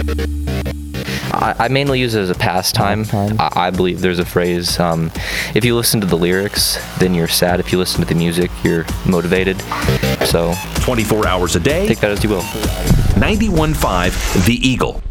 I mainly use it as a pastime. I believe there's a phrase, if you listen to the lyrics, then you're sad. If you listen to the music, you're motivated. So 24 hours a day. Take that as you will. 91.5 The Eagle.